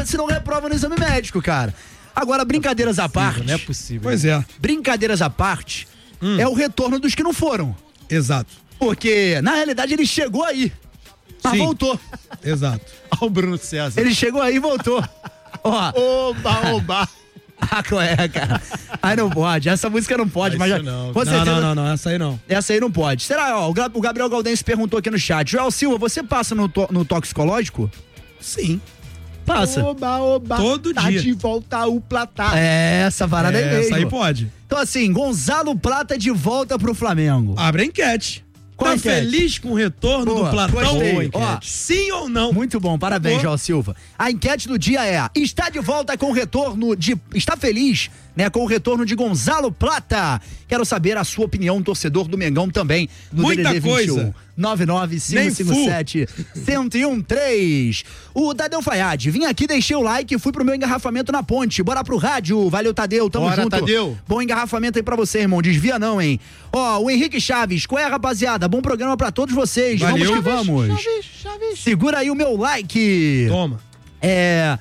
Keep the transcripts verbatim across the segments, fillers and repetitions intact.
se não reprova no exame médico, cara. Agora, brincadeiras à parte. Não é possível. Pois é. Brincadeiras à parte, hum. é o retorno dos que não foram. Exato. Porque, na realidade, ele chegou aí, mas Sim. voltou. Exato. Olha o Bruno César. Ele chegou aí e voltou. Ó. Oba, oba. Ah, qual é, cara? Aí não pode, essa música não pode, mas já... Não. Você Não, tem... não, não, não, essa aí não. Essa aí não pode. Será, ó, o Gabriel Galdense perguntou aqui no chat. Joel Silva, você passa no, to... no toxicológico? Sim. Passa. Oba, oba. Todo tá dia. de volta o Platá. É, essa varada é, é mesmo. Essa aí pode. Então assim, Gonzalo Plata de volta pro Flamengo. Abre a enquete. Qual tá enquete? feliz com o retorno Boa, do Platão? gostei. Ó, sim ou não? Muito bom, parabéns, Boa. Joel Silva. A enquete do dia é: está de volta com o retorno de... Está feliz, né, com o retorno de Gonzalo Plata? Quero saber a sua opinião, torcedor do Mengão também. No Muita D D D vinte e um. coisa. nove nove cinco cinco sete um zero um três. O Tadeu Fayad, vim aqui, deixei o like e fui pro meu engarrafamento na ponte. Bora pro rádio. Valeu, Tadeu. Tamo Bora, junto. Tadeu. Bom engarrafamento aí pra você, irmão. Desvia não, hein? Ó, o Henrique Chaves. Qual é, rapaziada? Bom programa pra todos vocês. Valeu. Vamos que vamos. Chaves, Chaves. Segura aí o meu like. Toma. É,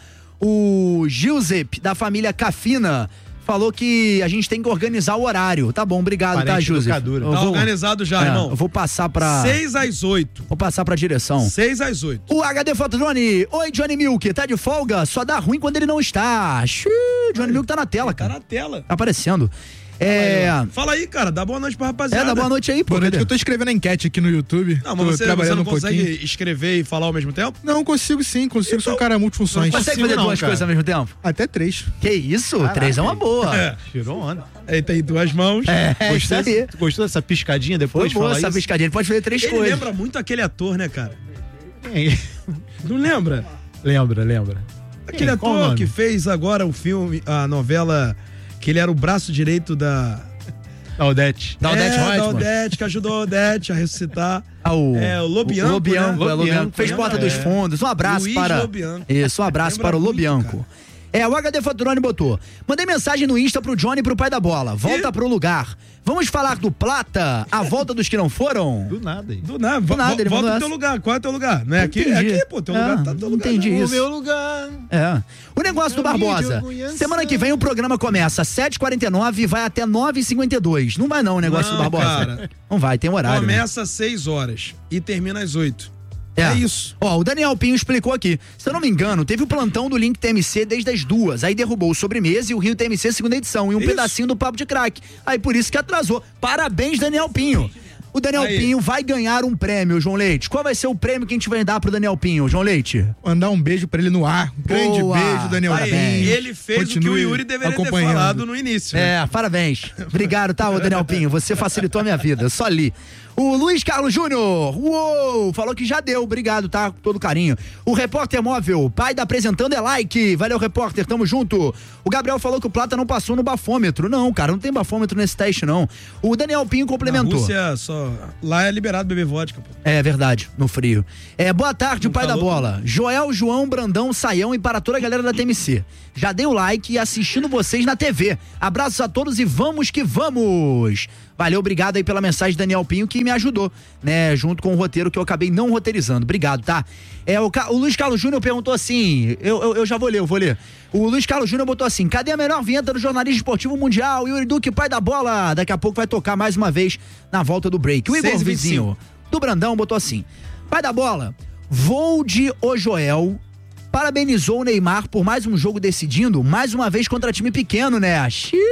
o Giuseppe, da família Cafina, falou que a gente tem que organizar o horário. Tá bom, obrigado, Parente tá, do Giuseppe? Cadura. Eu Tá vou- organizado já, é, irmão. eu vou passar pra... seis às oito. Vou passar pra direção. seis às oito. O H D Fotodrone. Oi, Johnny Milk, tá de folga? Só dá ruim quando ele não está. Xiii, Johnny Milk tá na tela, Tá cara. na tela. Tá aparecendo. É... Fala aí, cara. Dá boa noite pra rapaziada. É, dá boa noite aí, pô. Boa noite, cadê? que eu tô escrevendo a enquete aqui no YouTube. Não, mas tô você, você trabalhando não um consegue pouquinho. escrever e falar ao mesmo tempo? Não, consigo sim, consigo. Sou um cara multifunções. Consegue consigo fazer não, duas cara. coisas ao mesmo tempo? Até três. Que isso? Três é uma boa. É. Tirou onda. Aí tem duas mãos. É, é isso Gostou, aí. dessa, gostou dessa piscadinha Foi depois? boa Fala essa isso? piscadinha. Ele pode fazer três Ele coisas. lembra muito aquele ator, né, cara? Quem? Não lembra? Lembra, lembra. Aquele Quem? Qual o ator nome? que fez agora o filme, a novela, que ele era o braço direito da... Da Odete. Da Odete é, da Reutemann. Odete, que ajudou a Odete a ressuscitar. Ah, o, É, o Lobianco, o Lobianco, né? é, Lobianco. Fez Lobianco, Porta é. dos Fundos. Um abraço Luiz para... Lobianco. Isso, um abraço Lembra para o muito, Lobianco. É, o H D Faturone botou. Mandei mensagem no Insta pro Johnny e pro pai da bola. Volta E? pro lugar. Vamos falar do Plata, a volta dos que não foram? Do nada aí. Do nada, Do nada, vo- ele volta mandou pro teu essa. lugar. Qual é o teu lugar? Não é aqui? É Entendi. aqui, pô. Teu É, lugar tá no teu lugar. entendi não. isso. O meu lugar. É. O negócio do Barbosa. Semana que vem o programa começa às sete e quarenta e nove e vai até nove e cinquenta e dois. Não vai não o negócio Não, do Barbosa. cara. Não vai, tem horário. né? Começa às seis horas e termina às oito. É. É isso. Ó, o Daniel Pinho explicou aqui. Se eu não me engano, teve o plantão do Link T M C desde as duas. Aí derrubou o Sobremesa e o Rio T M C segunda edição. E um Isso. pedacinho do Papo de Crack. Aí por isso que atrasou. Parabéns, Daniel Pinho. O Daniel Aí. Pinho vai ganhar um prêmio, João Leite. Qual vai ser o prêmio que a gente vai dar pro Daniel Pinho, João Leite? Mandar um beijo pra ele no ar. Um grande Boa. beijo, Daniel Aí, Pinho. ele fez Continue o que o Yuri deveria ter acompanhando. falado no início. né? É, parabéns. Obrigado, tá, ô Daniel Pinho? Você facilitou a minha vida. Eu só li. O Luiz Carlos Júnior, uou, falou que já deu, obrigado, tá? Com todo carinho. O repórter móvel, pai da apresentando é like, valeu repórter, tamo junto. O Gabriel falou que o Plata não passou no bafômetro, não, cara, não tem bafômetro nesse teste, não. O Daniel Pinho Na complementou. Rússia, só... Lá é liberado beber vodka, pô. É verdade, no frio. É, boa tarde, o pai da calor. bola. Joel, João, Brandão, Saião e para toda a galera da T M C. Já dei o like e assistindo vocês na T V. Abraços a todos e vamos que vamos! Valeu, obrigado aí pela mensagem, Daniel Pinho, que me ajudou, né? Junto com o roteiro que eu acabei não roteirizando. Obrigado, tá? É, o, Ca... o Luiz Carlos Júnior perguntou assim, eu, eu, eu já vou ler, eu vou ler. O Luiz Carlos Júnior botou assim, cadê a melhor vinheta do jornalismo esportivo mundial? Yuri Duque, pai da bola. Daqui a pouco vai tocar mais uma vez na volta do break. O Igor seis e vinte e cinco. Vizinho do Brandão botou assim, pai da bola, vou de o Joel, parabenizou o Neymar por mais um jogo decidindo, mais uma vez contra time pequeno, né? Xiii.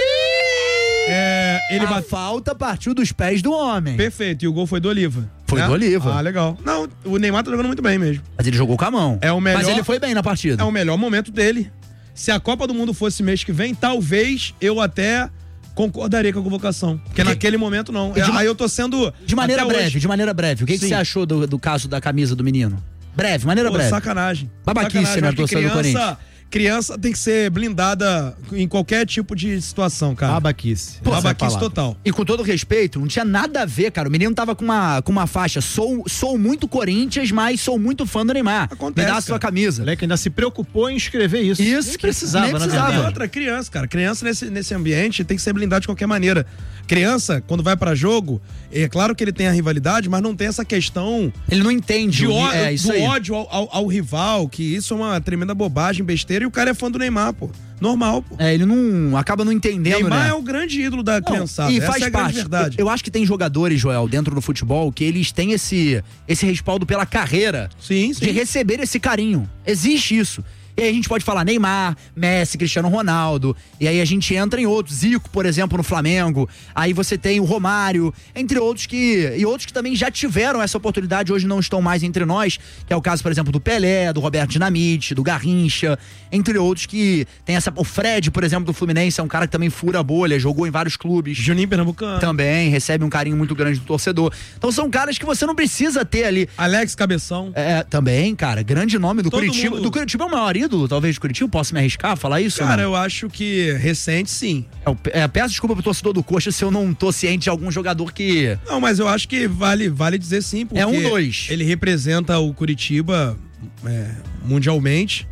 É, ele A bateu. falta partiu dos pés do homem. Perfeito, e o gol foi do Oliva. Foi né? do Oliva. Ah, legal. Não, o Neymar tá jogando muito bem mesmo. Mas ele jogou com a mão. É o melhor- Mas ele foi bem na partida. É o melhor momento dele. Se a Copa do Mundo fosse mês que vem, talvez eu até concordaria com a convocação. Porque naquele momento não. E de- Aí eu tô sendo. De maneira até breve, hoje- de maneira breve. O que, que Sim. você achou do, do caso da camisa do menino? Breve, maneira Pô, breve. sacanagem. Babaquice, Sacanagem. né, Acho que torcedor do criança, criança tem que ser blindada em qualquer tipo de situação, cara. Babaquice. Pô, Babaquice total. E com todo respeito, não tinha nada a ver, cara. O menino tava com uma, com uma faixa. Sou, sou muito Corinthians, mas sou muito fã do Neymar. Acontece, Me dá a sua cara. O camisa. moleque ainda se preocupou em escrever isso. Isso, Nem precisava, nem na precisava. E verdade. outra, criança, cara. Criança nesse, nesse ambiente tem que ser blindado de qualquer maneira. Criança, quando vai pra jogo, é claro que ele tem a rivalidade, mas não tem essa questão Ele não entende. de o- ó- é, isso do aí. ódio ao, ao- ao rival, que isso é uma tremenda bobagem, besteira, e o cara é fã do Neymar, pô. Normal, pô. É, ele não acaba não entendendo, Neymar né? é o grande ídolo da Não, criançada. e Essa faz é a grande parte. verdade. Eu, eu acho que tem jogadores, Joel, dentro do futebol, que eles têm esse, esse respaldo pela carreira Sim, de sim. receber esse carinho. Existe isso. E aí a gente pode falar Neymar, Messi, Cristiano Ronaldo. E aí a gente entra em outros. Zico, por exemplo, no Flamengo. Aí você tem o Romário, entre outros que... E outros que também já tiveram essa oportunidade, hoje não estão mais entre nós. Que é o caso, por exemplo, do Pelé, do Roberto Dinamite, do Garrincha. Entre outros que tem essa... O Fred, por exemplo, do Fluminense, é um cara que também fura a bolha, jogou em vários clubes. Juninho Pernambucano. Também recebe um carinho muito grande do torcedor. Então são caras que você não precisa ter ali. Alex Cabeção. É, também, cara, grande nome do Todo Curitiba. mundo- Do Curitiba é o maior ídolo, talvez, do Curitiba. Posso me arriscar a falar isso? ou Cara, não? eu acho que recente, sim. Eu, é, peço desculpa pro torcedor do Coxa se eu não tô ciente de algum jogador que... Não, mas eu acho que vale, vale dizer sim, porque É um dois. ele representa o Curitiba é, mundialmente.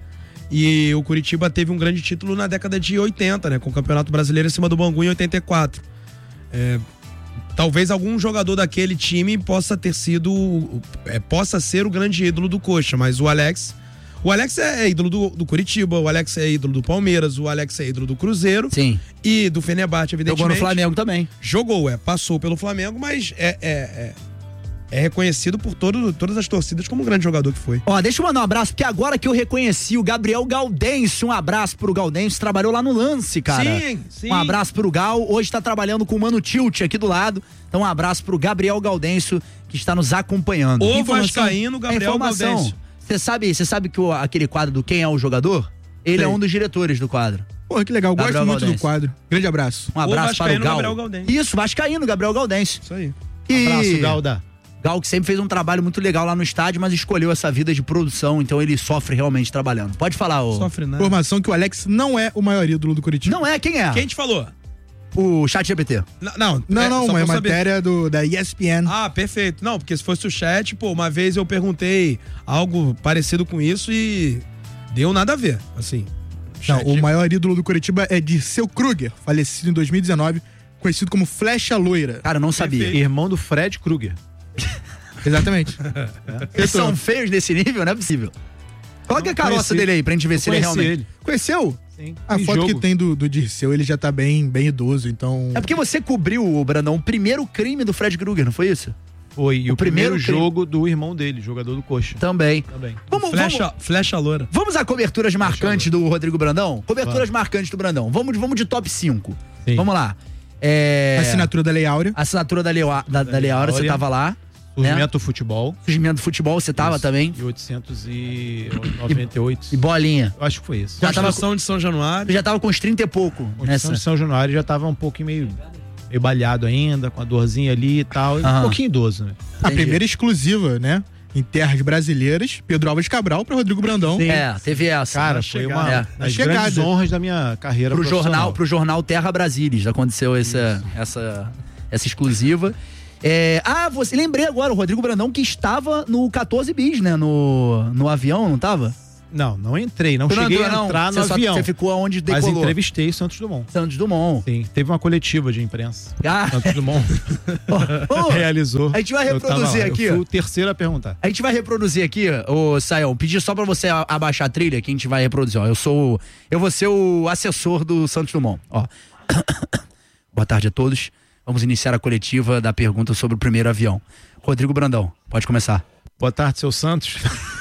E o Curitiba teve um grande título na década de oitenta, né? Com o Campeonato Brasileiro em cima do Bangu em oitenta e quatro. É, talvez algum jogador daquele time possa ter sido... É, possa ser o grande ídolo do Coxa, mas o Alex... O Alex é, é ídolo do, do Curitiba, o Alex é ídolo do Palmeiras, o Alex é ídolo do Cruzeiro. Sim. E do Fenerbahçe, evidentemente. Jogou no Flamengo também. Jogou, é, passou pelo Flamengo, mas é, é, é, é reconhecido por todo, todas as torcidas como um grande jogador que foi. Ó, deixa eu mandar um abraço, porque agora que eu reconheci o Gabriel Gaudêncio, um abraço pro Gaudêncio, trabalhou lá no Lance, cara. Sim, sim. Um abraço pro Gal, hoje tá trabalhando com o Mano Tilt aqui do lado. Então um abraço pro Gabriel Gaudêncio, que está nos acompanhando. O Informação- vascaíno Gabriel é informação. Gaudêncio. Você sabe, você sabe que o- aquele quadro do Quem é o Jogador? Ele Sei. é um dos diretores do quadro. Porra, que legal. Gosto Gabriel muito do Gaudêncio. quadro. Grande abraço. Um abraço para o vascaíno Gal. Gabriel Gaudêncio. Isso, vascaíno, Gabriel Gaudêncio. Isso aí. E... Abraço, Galda. Gal que sempre fez um trabalho muito legal lá no estádio, mas escolheu essa vida de produção, então ele sofre realmente trabalhando. Pode falar, ô. Sofre nada. Informação que o Alex não é o maior ídolo do Curitiba. Não é, quem é? Quem te falou? O Chat G P T. N- Não, Não, é, não, só uma pra saber. matéria do, da E S P N. Ah, perfeito. Não, porque se fosse o chat, pô, uma vez eu perguntei algo parecido com isso e deu nada a ver, assim. Não, Chat- o maior ídolo do Curitiba é Dirceu Kruger, falecido em dois mil e dezenove, conhecido como Flecha Loira. Cara, eu não sabia. Perfeito. Irmão do Fred Krueger. Exatamente. Eles são feios desse nível, não é possível. Coloca a caroça conheci. dele aí pra gente ver se ele é Conheci realmente. ele. Conheceu? Sim. A Em foto jogo. que tem do, do Dirceu, ele já tá bem, bem idoso, então... É porque você cobriu, o Brandão, o primeiro crime do Fred Krueger, não foi isso? Foi. E O o, primeiro, primeiro crime. jogo do irmão dele, jogador do Coxa. Também. Também. Vamos, Flecha, vamos, flecha loura. vamos a coberturas marcantes do Rodrigo Brandão? Coberturas marcantes do Brandão. Vamos, vamos de top cinco. Sim. Vamos lá. É... Assinatura da Lei Áurea. Assinatura da Lei, da, da Lei Áurea, você Áurea. tava lá. Surgimento do futebol. Surgimento do futebol, você tava Isso. também. E oitocentos e noventa e oito. E bolinha. Eu acho que foi isso. Já tava, Construção de São Januário. já tava com uns trinta e pouco. Construção Nessa. de São Januário já tava um pouquinho meio, meio balhado ainda, com a dorzinha ali e tal. e Aham. Um pouquinho idoso, né? A Entendi. primeira exclusiva, né? Em terras brasileiras, Pedro Alves Cabral para Rodrigo Brandão. É, teve essa. Cara, Na foi chegada. uma É. das chegada. grandes honras da minha carreira pro profissional. jornal, pro jornal Terra Brasilis aconteceu essa, essa, essa exclusiva. É, ah, você lembrei agora, o Rodrigo Brandão que estava no quatorze bis, né? No, no avião, não tava? Não, não entrei, não Tu não cheguei entrou, a não? entrar no Você só- avião. Você ficou aonde Mas decolou? entrevistei o Santos Dumont. Santos Dumont. Sim, teve uma coletiva de imprensa. Ah, Santos Dumont ô, realizou. a gente vai Eu tava reproduzir lá. aqui, Eu ó. fui o terceiro a perguntar. a gente vai reproduzir aqui, ô Sayão, pedir só pra você a- abaixar a trilha que a gente vai reproduzir, ó. Eu sou, o- eu vou ser o assessor do Santos Dumont, ó. Boa tarde a todos. Vamos iniciar a coletiva da pergunta sobre o primeiro avião. Rodrigo Brandão, pode começar. Boa tarde, seu Santos.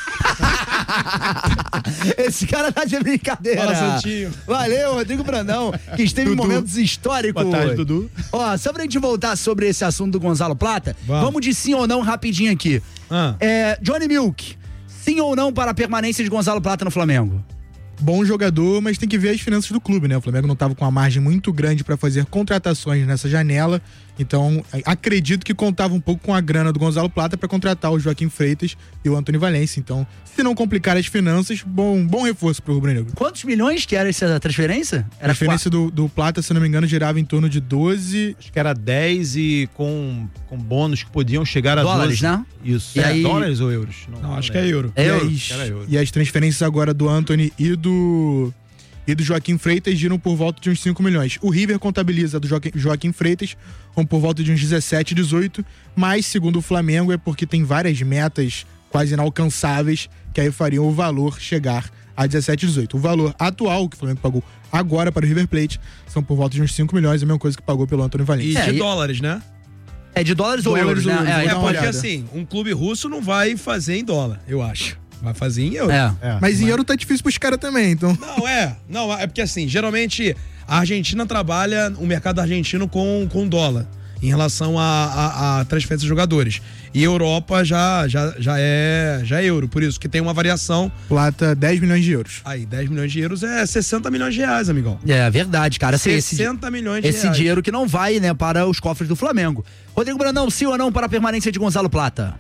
Esse cara tá de brincadeira. Fala, Santinho. Valeu, Rodrigo Brandão, que esteve em Dudu. momentos históricos. Boa tarde, Dudu. Ó, só pra gente voltar sobre esse assunto do Gonzalo Plata, vamos, Vamos. de sim ou não rapidinho aqui. Ah, É, Johnny Milk, sim ou não para a permanência de Gonzalo Plata no Flamengo? bom jogador, mas tem que ver as finanças do clube, né? O Flamengo não estava com uma margem muito grande para fazer contratações nessa janela, então acredito que contava um pouco com a grana do Gonzalo Plata para contratar o Joaquim Freitas e o Antony Valencia. Então, se não complicar as finanças, bom, bom reforço pro Rubro Negro. Quantos milhões que era essa transferência? Era a transferência do, do Plata, se não me engano, girava em torno de doze... Acho que era dez e com, com bônus que podiam chegar a dólares, doze. Né? Isso. E é, aí... dólares ou euros? Não, não acho que é euro. É e, euro. as, Era euro. e as transferências agora do Antony e do... e do Joaquim Freitas giram por volta de uns cinco milhões. O River contabiliza do Joaquim, Joaquim Freitas com por volta de uns dezessete, dezoito, mas segundo o Flamengo é porque tem várias metas quase inalcançáveis que aí fariam o valor chegar a dezessete, dezoito. O valor atual que o Flamengo pagou agora para o River Plate são por volta de uns cinco milhões, a mesma coisa que pagou pelo Antony Valencia. E de É, e- dólares, né? É de dólares, ou Dólares euros, ou né? euros, É, vou É dar uma porque olhada. assim, um clube russo não vai fazer em dólar, eu acho. Vai fazer em euro. é. É. Mas em euro tá difícil pros caras também, então... Não, é. Não, é porque assim, geralmente a Argentina trabalha o mercado argentino com, com dólar em relação a, a, a transferência de jogadores. E Europa já, já, já, é, já é euro, por isso que tem uma variação. Plata, dez milhões de euros. Aí, dez milhões de euros é sessenta milhões de reais, amigão. É verdade, cara. Assim, esse, sessenta milhões de esse reais. dinheiro que não vai, né, para os cofres do Flamengo. Rodrigo Brandão, sim ou não para a permanência de Gonzalo Plata?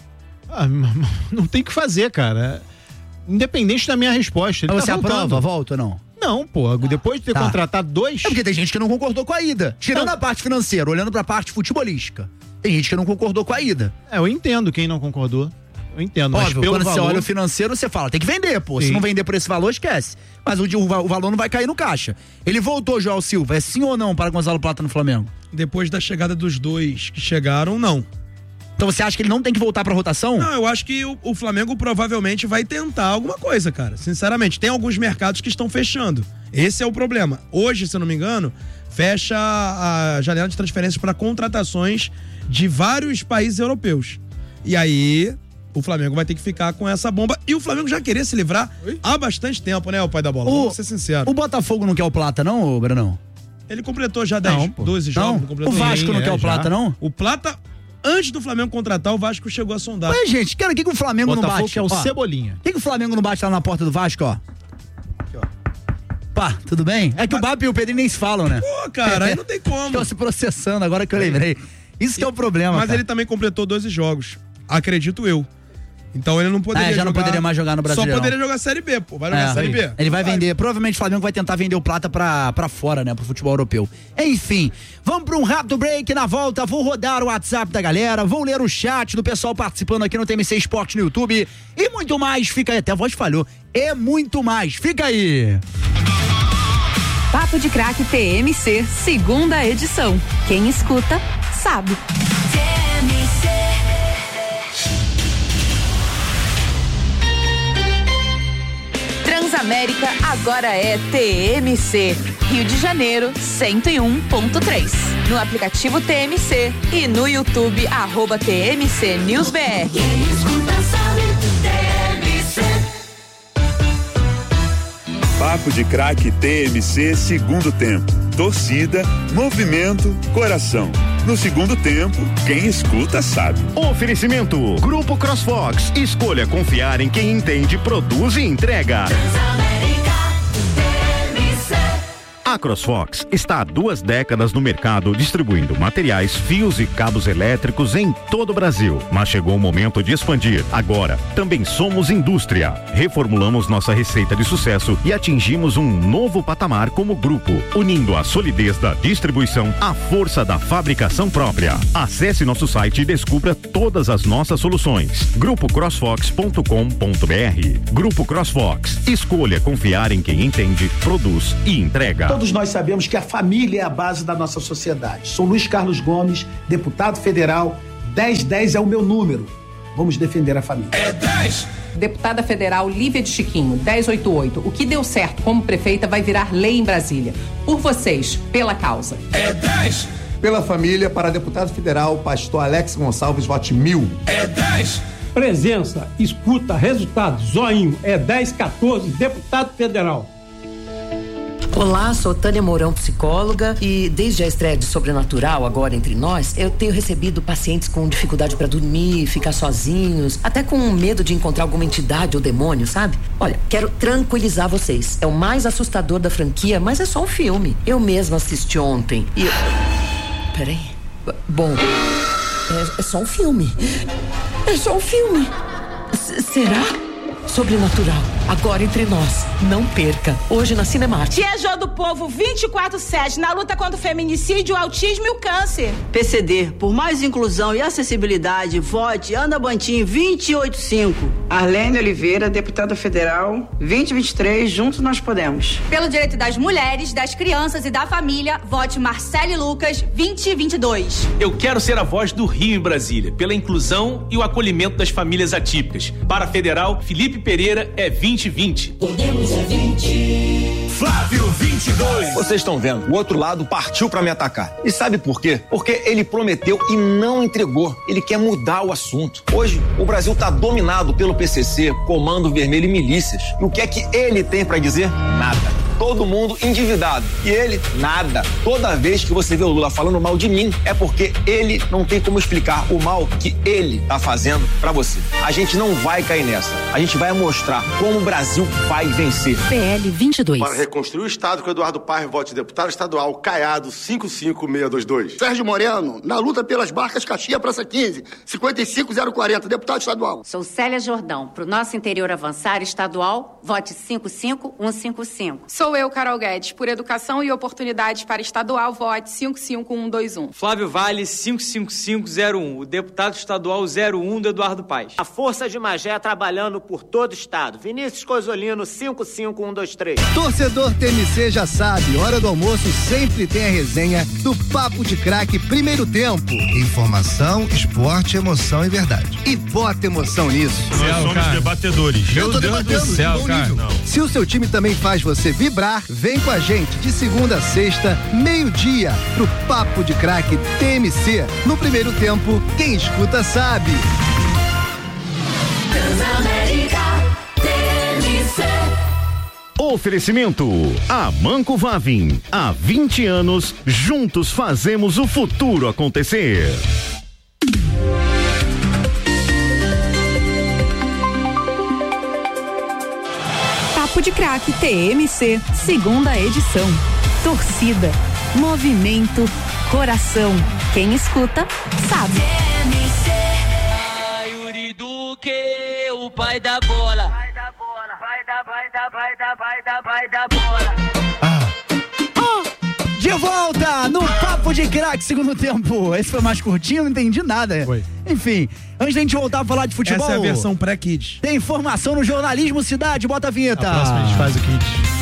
Ah, não tem o que fazer, cara. Independente da minha resposta. Ele Você tá aprova, voltando. volta ou não? Não, pô. Depois de ter Tá. contratado dois. É porque tem gente que não concordou com a ida. Tirando Não. a parte financeira, olhando pra parte futebolística. Tem gente que não concordou com a ida. É, eu entendo quem não concordou. Eu entendo, mas Óbvio, pelo quando valor... você olha o financeiro, você fala, tem que vender, pô. Se Sim. não vender por esse valor, esquece. Mas o, o, o valor não vai cair no caixa. Ele voltou, João Silva. É sim ou não para Gonzalo Plata no Flamengo? Depois da chegada dos dois que chegaram, não. Então você acha que ele não tem que voltar pra rotação? Não, eu acho que o, o Flamengo provavelmente vai tentar alguma coisa, cara. Sinceramente, tem alguns mercados que estão fechando. Esse é o problema. Hoje, se eu não me engano, fecha a janela de transferências para contratações de vários países europeus. E aí, o Flamengo vai ter que ficar com essa bomba. E o Flamengo já queria se livrar Oi? há bastante tempo, né, o pai da bola? O- Vamos ser sinceros. O Botafogo não quer o Plata, não, ô, Branão? Ele completou já dez, Não, pô. doze Não? jogos. não completou? O Vasco Sim, não é, quer o já. Plata, não? O Plata, antes do Flamengo contratar, o Vasco chegou a sondar. Ué, gente, cara, o que, que o Flamengo não Botafogo bate? que é o Ó, Cebolinha. Por que, que o Flamengo não bate lá na porta do Vasco, ó? Pá, tudo bem? É que o Bap e o Pedrinho nem se falam, né? Pô, cara, aí não tem como. Estão se processando, agora que eu lembrei. Isso que é o problema, Mas cara. ele também completou doze jogos. Acredito eu. Então ele não poderia É, já não jogar- poderia mais jogar no Brasileirão. Só poderia jogar Série B, pô. Vai jogar É, Série B. ele vai vender, provavelmente o Flamengo vai tentar vender o Plata pra, pra fora, né, pro futebol europeu. Enfim, vamos pra um rápido break. Na volta vou rodar o WhatsApp da galera, vou ler o chat do pessoal participando aqui no T M C Esporte no YouTube e muito mais, fica aí, até a voz falhou, e muito mais, fica aí. Papo de Craque T M C, segunda edição. Quem escuta, sabe. Transamérica agora é T M C. Rio de Janeiro, cento e um ponto três. No aplicativo T M C e no YouTube, arroba T M C News B R. Papo de Craque T M C segundo tempo. Torcida, movimento, coração. No segundo tempo, quem escuta sabe. Oferecimento Grupo CrossFox. Escolha confiar em quem entende, produz e entrega. A CrossFox está há duas décadas no mercado distribuindo materiais, fios e cabos elétricos em todo o Brasil. Mas chegou o momento de expandir. Agora, também somos indústria. Reformulamos nossa receita de sucesso e atingimos um novo patamar como grupo, unindo a solidez da distribuição à força da fabricação própria. Acesse nosso site e descubra todas as nossas soluções. grupo crossfox ponto com ponto br. Grupo CrossFox. Escolha confiar em quem entende, produz e entrega. Todos nós sabemos que a família é a base da nossa sociedade. Sou Luiz Carlos Gomes, deputado federal. dez dez é o meu número. Vamos defender a família. É dez! Deputada federal Lívia de Chiquinho, dez oitenta e oito. O que deu certo como prefeita vai virar lei em Brasília. Por vocês, pela causa. É dez! Pela família, para deputado federal, pastor Alex Gonçalves, vote mil. É dez! Presença, escuta, resultado, zoinho. É dez quatorze, deputado federal. Olá, sou Tânia Mourão, psicóloga, e desde a estreia de Sobrenatural, agora entre nós, eu tenho recebido pacientes com dificuldade para dormir, ficar sozinhos, até com medo de encontrar alguma entidade ou demônio, sabe? Olha, quero tranquilizar vocês. É o mais assustador da franquia, mas é só um filme. Eu mesma assisti ontem e... Eu... Peraí. Bom, é, é só um filme. É só um filme. S- será? Sobrenatural, agora entre nós. Não perca. Hoje na Cinemark. Tia Jô do Povo vinte e quatro sete na luta contra o feminicídio, o autismo e o câncer. P C D, por mais inclusão e acessibilidade, vote Ana Bantim vinte e oito cinco. Arlene Oliveira, deputada federal, vinte e vinte e três, juntos nós podemos. Pelo direito das mulheres, das crianças e da família, vote Marcele Lucas vinte e vinte e dois. Eu quero ser a voz do Rio em Brasília, pela inclusão e o acolhimento das famílias atípicas. Para a federal, Felipe Pereira é vinte e vinte. Podemos é vinte. Flávio vinte e dois. Vocês estão vendo, o outro lado partiu pra me atacar. E sabe por quê? Porque ele prometeu e não entregou. Ele quer mudar o assunto. Hoje, o Brasil tá dominado pelo P C C, Comando Vermelho e milícias. E o que é que ele tem pra dizer? Nada. Todo mundo endividado. E ele, nada. Toda vez que você vê o Lula falando mal de mim, é porque ele não tem como explicar o mal que ele tá fazendo pra você. A gente não vai cair nessa. A gente vai mostrar como o Brasil vai vencer. P L vinte e dois. Para reconstruir o Estado com Eduardo Paes, vote deputado estadual Caiado cinco cinco seis dois dois. Sérgio Moreno, na luta pelas barcas Caxias Praça quinze, cinquenta e cinco zero quarenta, deputado estadual. Sou Célia Jordão, pro nosso interior avançar estadual, vote cinco cinco um cinco cinco. Sou eu, Carol Guedes, por educação e oportunidades para estadual, vote cinco cinco um dois um. Flávio Vale, cinco cinco cinco zero um, o deputado estadual zero um do Eduardo Paes. A Força de Magé trabalhando por todo o estado. Vinícius Coisolino, cinco cinco um dois três. Torcedor T M C já sabe, hora do almoço sempre tem a resenha do Papo de Craque Primeiro Tempo. Informação, esporte, emoção e verdade. E bota emoção nisso. Nós céu, somos cara. debatedores. Eu tô Deus debatendo, do céu, cara. Não. Se o seu time também faz você vibrar, vem com a gente de segunda a sexta, meio-dia, pro Papo de Craque T M C. No Primeiro Tempo, quem escuta sabe. Transamérica T M C. Oferecimento a Manco Vavin. Há vinte anos, juntos fazemos o futuro acontecer. Papo de Craque T M C, segunda edição. Torcida, movimento, coração. Quem escuta, sabe. T M C. Ai, Yuri Duque, o pai da bola. Vai da bola, vai da, vai da, vai da, vai da, vai da bola. Ah. Oh, de volta no Papo de Craque, segundo tempo. Esse foi mais curtinho, não entendi nada. Foi. Enfim, antes da gente voltar a falar de futebol... Essa é a versão pré-kids. Tem informação no Jornalismo Cidade, bota a vinheta. A próxima a gente faz o kids.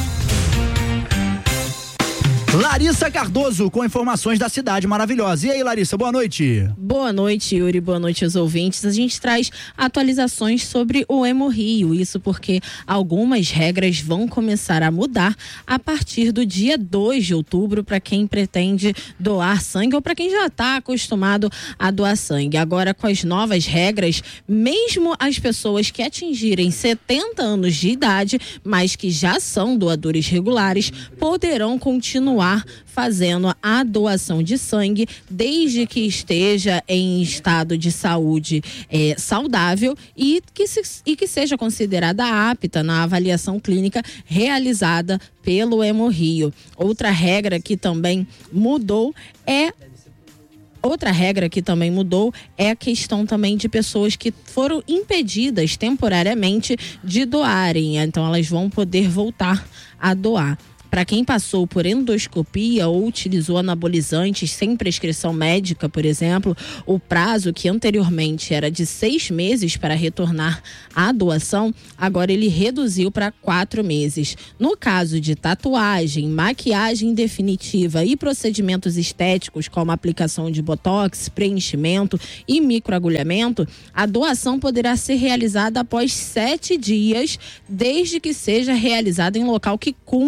Larissa Cardoso, com informações da cidade maravilhosa. E aí, Larissa, boa noite. Boa noite, Yuri, boa noite aos ouvintes. A gente traz atualizações sobre o Hemorrio, isso porque algumas regras vão começar a mudar a partir do dia dois de outubro para quem pretende doar sangue ou para quem já está acostumado a doar sangue. Agora, com as novas regras, mesmo as pessoas que atingirem setenta anos de idade, mas que já são doadores regulares, poderão continuar fazendo a doação de sangue desde que esteja em estado de saúde é, saudável e que, se, e que seja considerada apta na avaliação clínica realizada pelo Hemorrio. Outra regra que também mudou é Outra regra que também mudou é a questão também de pessoas que foram impedidas temporariamente de doarem. Então elas vão poder voltar a doar. Para quem passou por endoscopia ou utilizou anabolizantes sem prescrição médica, por exemplo, o prazo que anteriormente era de seis meses para retornar à doação, agora ele reduziu para quatro meses. No caso de tatuagem, maquiagem definitiva e procedimentos estéticos como aplicação de botox, preenchimento e microagulhamento, a doação poderá ser realizada após sete dias, desde que seja realizada em local que cumpra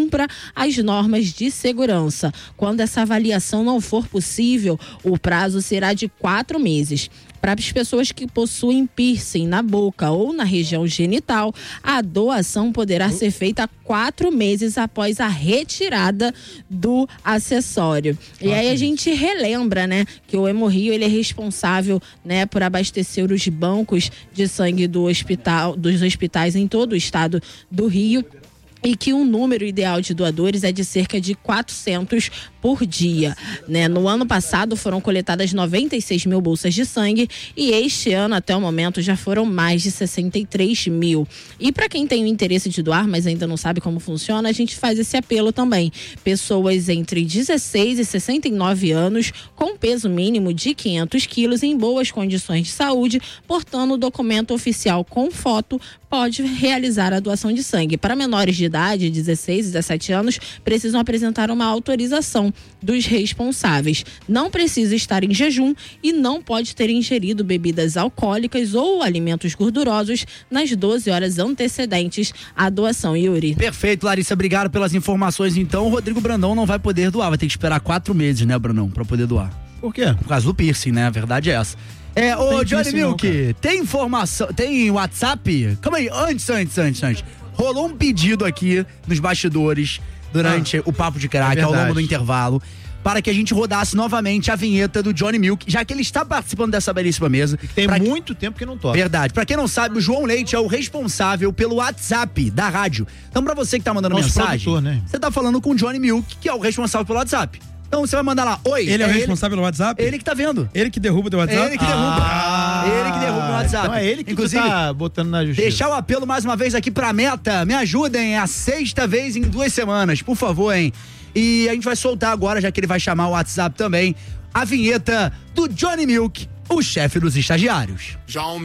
as normas de segurança. Quando essa avaliação não for possível, o prazo será de quatro meses. Para as pessoas que possuem piercing na boca ou na região genital, a doação poderá ser feita quatro meses após a retirada do acessório. E aí a gente relembra, né, que o Hemorrio, ele é responsável, né, por abastecer os bancos de sangue do hospital, dos hospitais em todo o estado do Rio. E que o número ideal de doadores é de cerca de quatrocentos por dia, né? No ano passado foram coletadas noventa e seis mil bolsas de sangue e este ano, até o momento, já foram mais de sessenta e três mil. E para quem tem o interesse de doar, mas ainda não sabe como funciona, a gente faz esse apelo também. Pessoas entre dezesseis e sessenta e nove anos, com peso mínimo de quinhentos quilos, em boas condições de saúde, portando o documento oficial com foto, pode realizar a doação de sangue. Para menores de idade, dezesseis e dezessete anos, precisam apresentar uma autorização dos responsáveis. Não precisa estar em jejum e não pode ter ingerido bebidas alcoólicas ou alimentos gordurosos nas doze horas antecedentes à doação, Yuri. Perfeito, Larissa, obrigado pelas informações. Então, o Rodrigo Brandão não vai poder doar, vai ter que esperar quatro meses, né, Brandão, pra poder doar. Por quê? Por causa do piercing, né? A verdade é essa. É, ô Johnny Milk, tem informação, tem WhatsApp? Calma aí, antes, antes, antes, antes. Rolou um pedido aqui nos bastidores durante ah, o Papo de Crack, é ao longo do intervalo, para que a gente rodasse novamente a vinheta do Johnny Milk, já que ele está participando dessa belíssima mesa. E tem pra muito que... tempo que não toca. Verdade. Pra quem não sabe, o João Leite é o responsável pelo WhatsApp da rádio. Então, pra você que tá mandando Nosso mensagem, produtor, né? Você tá falando com o Johnny Milk, que é o responsável pelo WhatsApp. Então você vai mandar lá, oi. Ele é, é o responsável pelo WhatsApp? Ele que tá vendo. Ele que derruba o teu WhatsApp? Ele que derruba. Ah, ele que derruba o WhatsApp. Então é ele que Inclusive, tá botando na justiça. Deixar o apelo mais uma vez aqui pra Meta. Me ajudem, é a sexta vez em duas semanas, por favor, hein? E a gente vai soltar agora, já que ele vai chamar o WhatsApp também, a vinheta do Johnny Milk, o chefe dos estagiários.